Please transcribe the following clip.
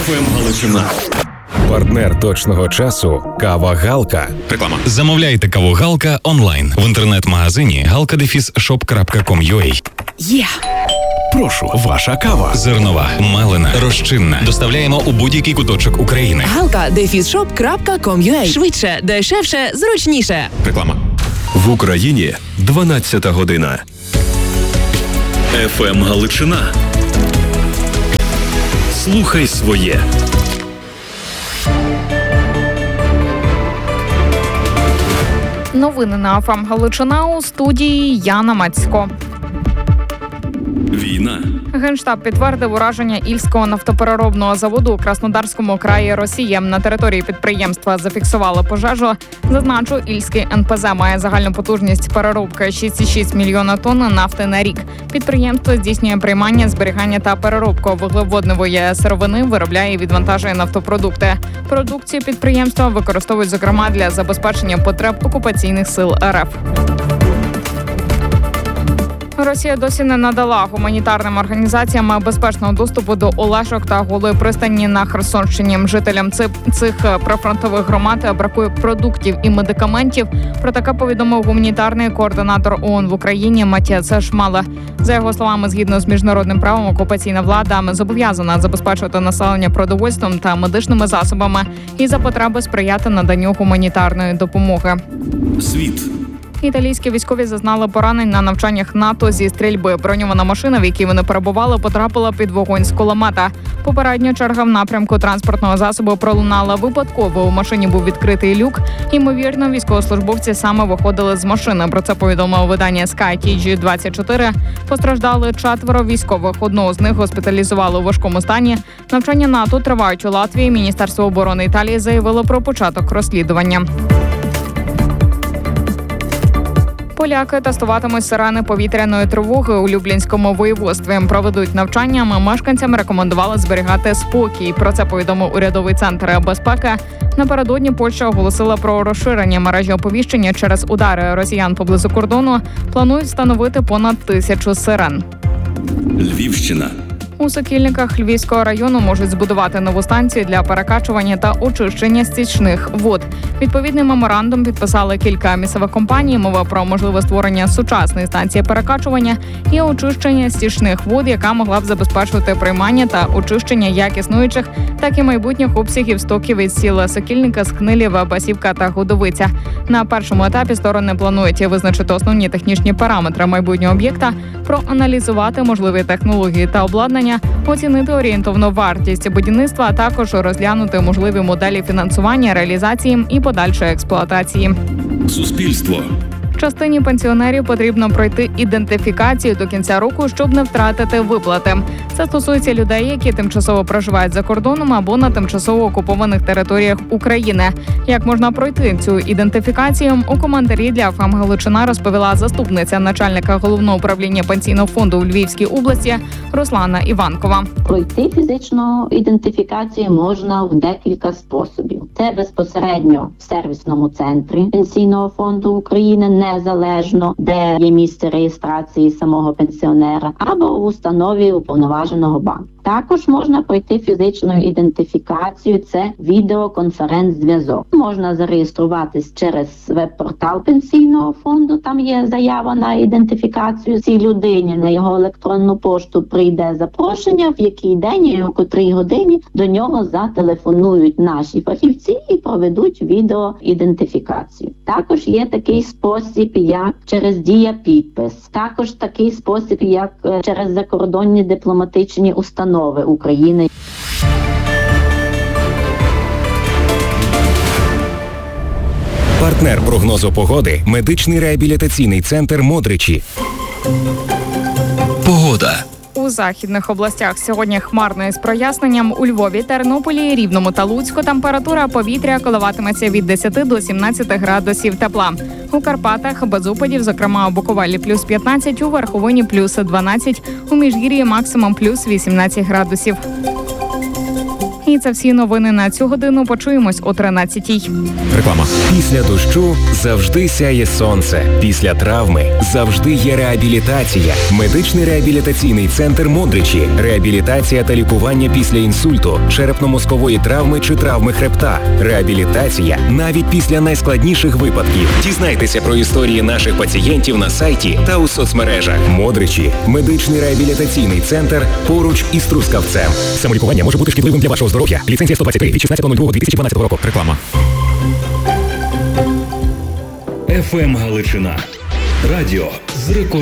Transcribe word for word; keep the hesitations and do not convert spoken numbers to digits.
еф ем Галичина. Партнер точного часу – кава Галка. Реклама. Замовляйте каву Галка онлайн в інтернет-магазині галка дефіс шоп крапка ком крапка ю а. Є! Прошу, ваша кава. Зернова, мелена, розчинна. Доставляємо у будь-який куточок України. галка дефіс шоп крапка ком крапка ю а. Швидше, дешевше, зручніше. Реклама. В Україні дванадцята година. еф ем Галичина. Слухай своє. Новини на еф ем Галичина, у студії Яна Мацько. Війна. Генштаб підтвердив ураження Ільського нафтопереробного заводу у Краснодарському краї Росії. На території підприємства зафіксували пожежу. Зазначу, Ільський ен пе зет має загальну потужність переробки шість цілих шість десятих мільйона тонн нафти на рік. Підприємство здійснює приймання, зберігання та переробку вуглеводневої сировини, виробляє і відвантажує нафтопродукти. Продукцію підприємства використовують, зокрема, для забезпечення потреб окупаційних сил ер еф. Росія досі не надала гуманітарним організаціям безпечного доступу до Олешок та Голої пристані на Херсонщині. Жителям цих, цих прифронтових громад бракує продуктів і медикаментів. Про таке повідомив гуманітарний координатор ООН в Україні Матіас Шмале. За його словами, згідно з міжнародним правом, окупаційна влада зобов'язана забезпечувати населення продовольством та медичними засобами і за потреби сприяти наданню гуманітарної допомоги. Світ. Італійські військові зазнали поранень на навчаннях НАТО зі стрільби. Броньована машина, в якій вони перебували, потрапила під вогонь з кулемета. Попередня черга в напрямку транспортного засобу пролунала випадково. У машині був відкритий люк. Ймовірно, військовослужбовці саме виходили з машини. Про це повідомило видання Sky Ті Джі двадцять чотири. Постраждали четверо військових. Одного з них госпіталізували у важкому стані. Навчання НАТО тривають у Латвії. Міністерство оборони Італії заявило про початок розслідування. Поляки тестуватимуть сирени повітряної тривоги у Люблінському воєводстві. Проведуть навчання. Мешканцям рекомендували зберігати спокій. Про це повідомив урядовий центр безпеки. Напередодні Польща оголосила про розширення мережі оповіщення через удари росіян поблизу кордону. Планують встановити понад тисячу сирен. Львівщина. У Сокільниках Львівського району можуть збудувати нову станцію для перекачування та очищення стічних вод. Відповідний меморандум підписали кілька місцевих компаній. Мова про можливе створення сучасної станції перекачування і очищення стічних вод, яка могла б забезпечувати приймання та очищення як існуючих, так і майбутніх обсягів стоків із сіл Сокільника, Скнилів, Басівка та Годовиця. На першому етапі сторони планують визначити основні технічні параметри майбутнього об'єкта, проаналізувати можливі технології та обладнання, оцінити орієнтовну вартість будівництва, а також розглянути можливі моделі фінансування, реалізації і подальшої експлуатації. Суспільство. Частині пенсіонерів потрібно пройти ідентифікацію до кінця року, щоб не втратити виплати. Це стосується людей, які тимчасово проживають за кордоном або на тимчасово окупованих територіях України. Як можна пройти цю ідентифікацію, у коментарі для еф ем Галичина розповіла заступниця начальника головного управління пенсійного фонду у Львівській області Руслана Іванкова. Пройти фізичну ідентифікацію можна в декілька способів. Це безпосередньо в сервісному центрі Пенсійного фонду України, незалежно, де є місце реєстрації самого пенсіонера, або в установі уповноваженого банку. Також можна пройти фізичну ідентифікацію, це відеоконференц-зв'язок. Можна зареєструватись через веб-портал Пенсійного фонду, там є заява на ідентифікацію. Цій людині на його електронну пошту прийде запрошення, в який день і о котрій годині до нього зателефонують наші фахівці і проведуть відеоідентифікацію. Також є такий спосіб, як через дія-підпис. Також такий спосіб, як через закордонні дипломатичні установи України. Партнер прогнозу погоди – медичний реабілітаційний центр «Модричі». Погода. У західних областях сьогодні хмарно із проясненням. У Львові, Тернополі, Рівному та Луцьку температура повітря коливатиметься від десяти до сімнадцяти градусів тепла. У Карпатах без опадів, зокрема у Буковелі плюс п'ятнадцять, у Верховині плюс дванадцять, у Міжгір'ї максимум плюс вісімнадцять градусів. І це всі новини на цю годину. Почуємось о тринадцятій. Реклама. Після дощу завжди сяє сонце. Після травми завжди є реабілітація. Медичний реабілітаційний центр Модричі. Реабілітація та лікування після інсульту, черепно-мозкової травми чи травми хребта. Реабілітація навіть після найскладніших випадків. Дізнайтеся про історії наших пацієнтів на сайті та у соцмережах. Модричі. Медичний реабілітаційний центр поруч із Трускавцем. Самолікування може бути шкідливим для вашого здоров'я. Ліцензія сто двадцять три від шістнадцятого лютого дві тисячі дванадцятого року. Реклама. еф ем Галичина. Радіо з рекордом.